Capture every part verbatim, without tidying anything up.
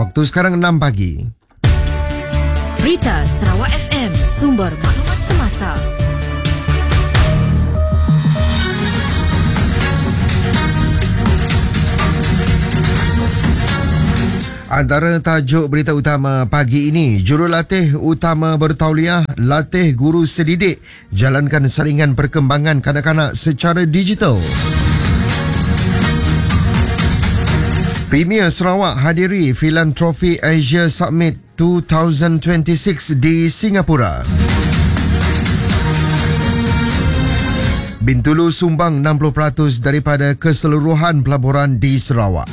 Waktu sekarang enam pagi. Berita Sarawak F M, sumber maklumat semasa. Antara tajuk berita utama pagi ini, jurulatih utama bertauliah latih guru sedidik jalankan saringan perkembangan kanak-kanak secara digital. Premier Sarawak hadiri Philanthropy Asia Summit dua ribu dua puluh enam di Singapura. Bintulu sumbang enam puluh peratus daripada keseluruhan pelaburan di Sarawak.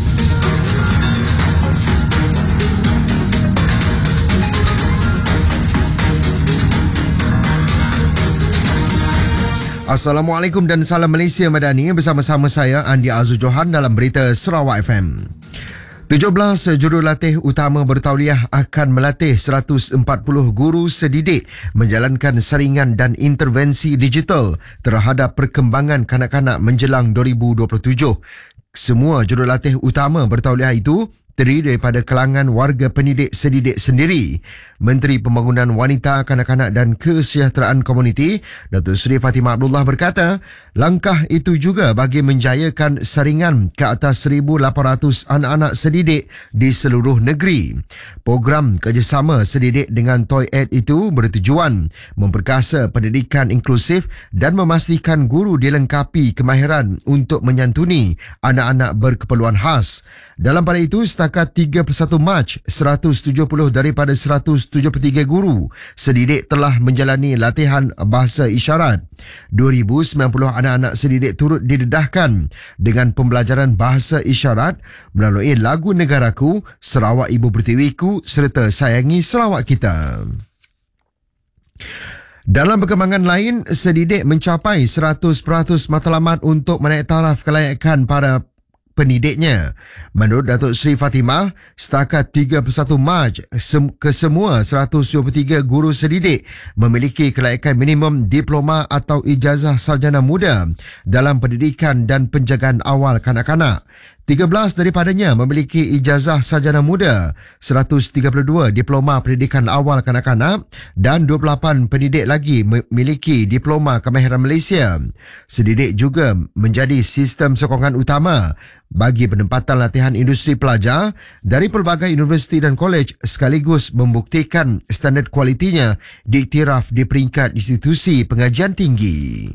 Assalamualaikum dan salam Malaysia Madani, bersama-sama saya Andi Azul Johan dalam berita Sarawak F M. tujuh belas jurulatih utama bertauliah akan melatih seratus empat puluh guru sedidik menjalankan saringan dan intervensi digital terhadap perkembangan kanak-kanak menjelang dua ribu dua puluh tujuh. Semua jurulatih utama bertauliah itu terdiri daripada kalangan warga pendidik sedidik sendiri. Menteri Pembangunan Wanita, Kanak-kanak dan Kesejahteraan Komuniti, Datuk Seri Fatimah Abdullah berkata, langkah itu juga bagi menjayakan saringan ke atas seribu lapan ratus anak-anak sedidik di seluruh negeri. Program kerjasama sedidik dengan ToyEd itu bertujuan memperkasa pendidikan inklusif dan memastikan guru dilengkapi kemahiran untuk menyantuni anak-anak berkeperluan khas. Dalam pada itu, setakat tiga puluh satu Mac, seratus tujuh puluh daripada seratus tujuh puluh tiga guru sedidik telah menjalani latihan bahasa isyarat. dua ribu sembilan puluh anak-anak sedidik turut didedahkan dengan pembelajaran bahasa isyarat melalui lagu Negaraku, Sarawak Ibu Pertiwiku serta Sayangi Sarawak Kita. Dalam perkembangan lain, sedidik mencapai seratus peratus matlamat untuk menaik taraf kelayakan para pendidiknya. Menurut Datuk Seri Fatimah, setakat tiga puluh satu Mac, sem- kesemua seratus dua puluh tiga guru sedidik memiliki kelayakan minimum diploma atau ijazah sarjana muda dalam pendidikan dan penjagaan awal kanak-kanak. tiga belas daripadanya memiliki ijazah sarjana muda, seratus tiga puluh dua diploma pendidikan awal kanak-kanak dan dua puluh lapan pendidik lagi memiliki diploma kemahiran Malaysia. Sedidik juga menjadi sistem sokongan utama bagi penempatan latihan industri pelajar dari pelbagai universiti dan kolej sekaligus membuktikan standard kualitinya diiktiraf di peringkat institusi pengajian tinggi.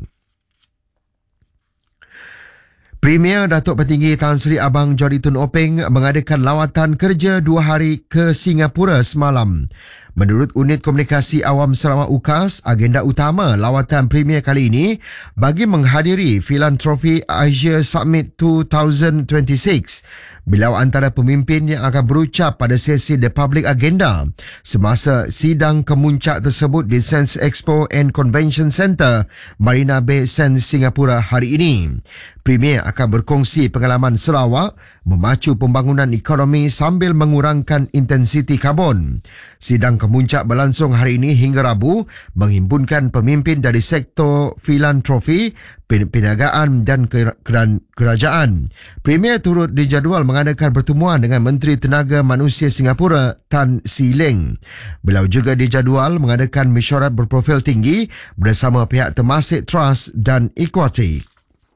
Premier Datuk Petinggi Tan Sri Abang Johari Tun Openg mengadakan lawatan kerja dua hari ke Singapura semalam. Menurut Unit Komunikasi Awam Sarawak U K A S, agenda utama lawatan Premier kali ini bagi menghadiri Philanthropy Asia Summit dua ribu dua puluh enam. Beliau antara pemimpin yang akan berucap pada sesi The Public Agenda semasa sidang kemuncak tersebut di Sands Expo and Convention Centre, Marina Bay Sands, Singapura hari ini. Premier akan berkongsi pengalaman Sarawak memacu pembangunan ekonomi sambil mengurangkan intensiti karbon. Sidang kemuncak berlangsung hari ini hingga Rabu, menghimpunkan pemimpin dari sektor filantropi, perniagaan dan kerajaan. Premier turut dijadual mengadakan pertemuan dengan Menteri Tenaga Manusia Singapura Tan Si Leng. Beliau juga dijadual mengadakan mesyuarat berprofil tinggi bersama pihak Temasek Trust dan Equity.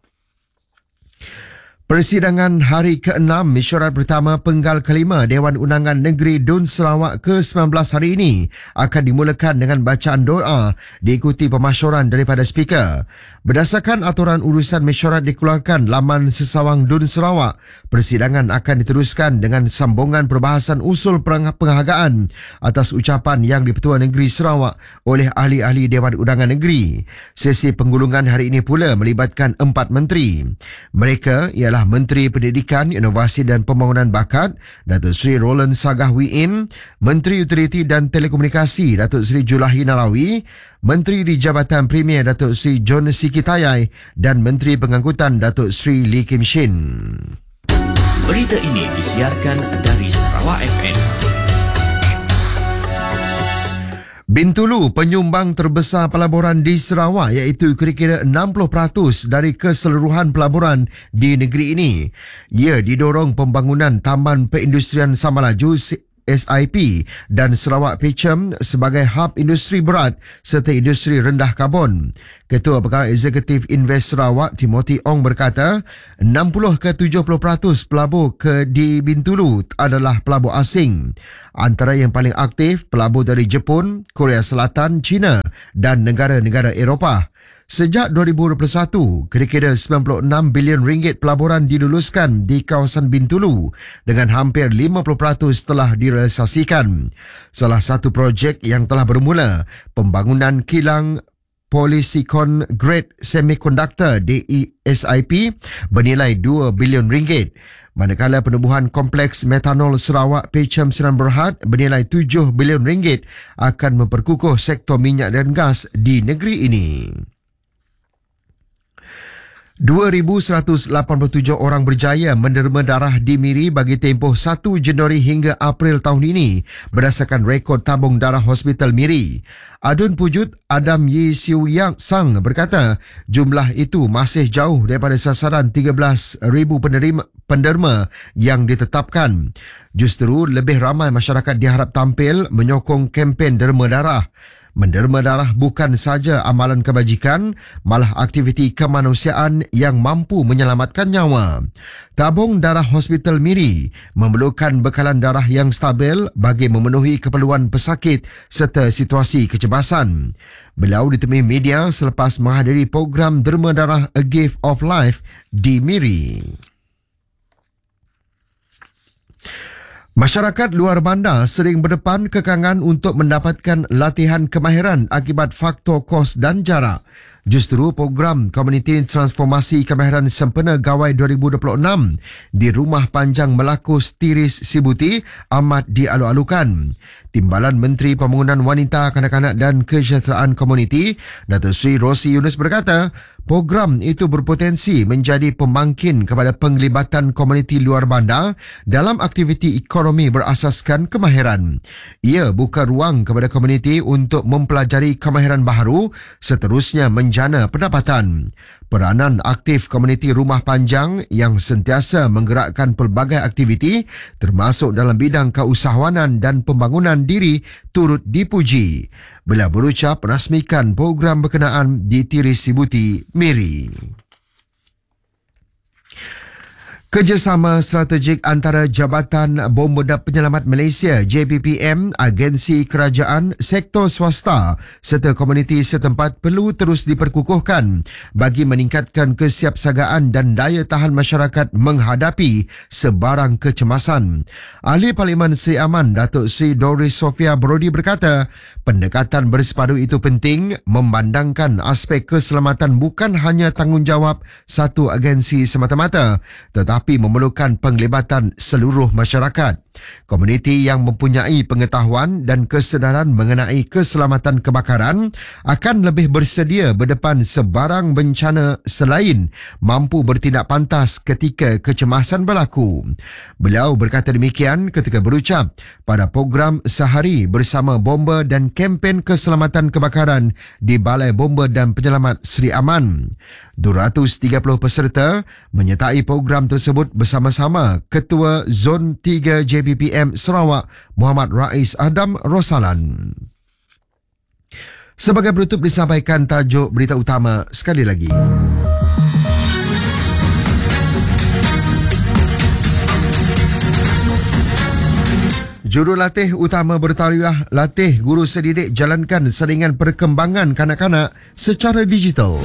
Persidangan hari keenam mesyuarat pertama penggal kelima Dewan Undangan Negeri Dun Sarawak ke sembilan belas hari ini akan dimulakan dengan bacaan doa diikuti pemasyuran daripada speaker. Berdasarkan aturan urusan mesyuarat dikeluarkan laman Sesawang Dun Sarawak, persidangan akan diteruskan dengan sambungan perbahasan usul penghargaan atas ucapan yang di-Pertua Negeri Sarawak oleh ahli-ahli Dewan Undangan Negeri. Sesi penggulungan hari ini pula melibatkan empat menteri. Mereka ialah Menteri Pendidikan, Inovasi dan Pembangunan Bakat, Datuk Seri Roland Sagah Wim, Menteri Utiliti dan Telekomunikasi, Datuk Seri Julahi Narawi, Menteri di Jabatan Premier, Datuk Seri John Sikitayai dan Menteri Pengangkutan, Datuk Seri Lee Kim Shin. Berita ini disiarkan dari Sarawak F M. Bintulu penyumbang terbesar pelaburan di Sarawak iaitu kira-kira enam puluh peratus dari keseluruhan pelaburan di negeri ini. Ia didorong pembangunan Taman Perindustrian Samalaju S I P dan Sarawak Petroleum sebagai hub industri berat serta industri rendah karbon. Ketua Pegawai Eksekutif Invest Sarawak Timothy Ong berkata, enam puluh ke tujuh puluh peratus pelabur ke di Bintulu adalah pelabur asing. Antara yang paling aktif pelabur dari Jepun, Korea Selatan, China dan negara-negara Eropah. Sejak dua ribu dua puluh satu, kira-kira sembilan puluh enam bilion ringgit pelaburan diluluskan di kawasan Bintulu dengan hampir lima puluh peratus telah direalisasikan. Salah satu projek yang telah bermula, pembangunan kilang Polysilicon Grade Semiconductor D S I P bernilai dua bilion ringgit. Manakala penubuhan kompleks metanol Sarawak Petroleum Sdn Bhd bernilai tujuh bilion ringgit akan memperkukuh sektor minyak dan gas di negeri ini. dua ribu seratus lapan puluh tujuh orang berjaya menderma darah di Miri bagi tempoh satu Januari hingga April tahun ini berdasarkan rekod tabung darah Hospital Miri. Adun Pujut Adam Yi Siu Yang Sang berkata jumlah itu masih jauh daripada sasaran tiga belas ribu penerima, penderma yang ditetapkan. Justru lebih ramai masyarakat diharap tampil menyokong kempen derma darah. Menderma darah bukan saja amalan kebajikan, malah aktiviti kemanusiaan yang mampu menyelamatkan nyawa. Tabung darah Hospital Miri memerlukan bekalan darah yang stabil bagi memenuhi keperluan pesakit serta situasi kecemasan. Beliau ditemui media selepas menghadiri program derma darah A Gift of Life di Miri. Masyarakat luar bandar sering berdepan kekangan untuk mendapatkan latihan kemahiran akibat faktor kos dan jarak. Justru program Komuniti Transformasi Kemahiran Sempena Gawai dua ribu dua puluh enam di Rumah Panjang Melakus Tiris Sibuti amat dialu-alukan. Timbalan Menteri Pembangunan Wanita, Kanak-kanak dan Kesejahteraan Komuniti, Datuk Seri Rosi Yunus berkata, program itu berpotensi menjadi pembangkit kepada penglibatan komuniti luar bandar dalam aktiviti ekonomi berasaskan kemahiran. Ia buka ruang kepada komuniti untuk mempelajari kemahiran baharu, seterusnya menjana pendapatan. Peranan aktif komuniti Rumah Panjang yang sentiasa menggerakkan pelbagai aktiviti termasuk dalam bidang keusahawanan dan pembangunan diri turut dipuji. Beliau berucap rasmikan program berkenaan di Tiris Sibuti, Miri. Kerjasama strategik antara Jabatan Bom Bedah Penyelamat Malaysia J B P M, agensi kerajaan, sektor swasta serta komuniti setempat perlu terus diperkukuhkan bagi meningkatkan kesiapsiagaan dan daya tahan masyarakat menghadapi sebarang kecemasan. Ahli Parlimen Seri Aman Datuk Seri Doris Sofia Brody berkata, pendekatan bersepadu itu penting memandangkan aspek keselamatan bukan hanya tanggungjawab satu agensi semata-mata, tetapi tapi memerlukan penglibatan seluruh masyarakat. Komuniti yang mempunyai pengetahuan dan kesedaran mengenai keselamatan kebakaran akan lebih bersedia berdepan sebarang bencana selain mampu bertindak pantas ketika kecemasan berlaku. Beliau berkata demikian ketika berucap pada program sehari bersama bomba dan kempen keselamatan kebakaran di Balai Bomba dan Penyelamat Seri Aman. dua ratus tiga puluh peserta menyertai program tersebut bersama-sama Ketua Zon tiga J B P M Sarawak Muhammad Rais Adam Rosalan. Sebagai penutup disampaikan tajuk berita utama sekali lagi. Jurulatih utama bertauliah latih guru sedidik jalankan selingan perkembangan kanak-kanak secara digital.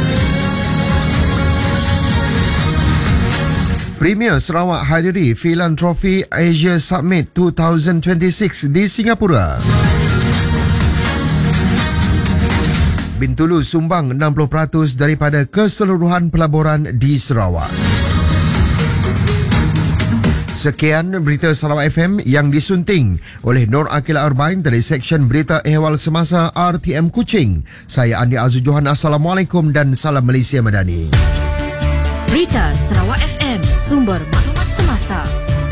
Premier Sarawak hadiri Philanthropy Asia Summit dua ribu dua puluh enam di Singapura. Bintulu sumbang enam puluh peratus daripada keseluruhan pelaburan di Sarawak. Sekian berita Sarawak F M yang disunting oleh Nur Akila Arbain dari Seksyen Berita Ehwal Semasa R T M Kuching. Saya Andi Azul Johan. Assalamualaikum dan salam Malaysia Madani. Berita Sarawak F M, sumber maklumat semasa.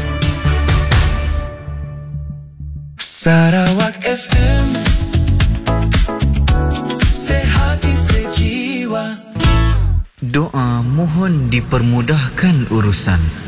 Sarawak F M, sehati sejiwa. Doa mohon dipermudahkan urusan.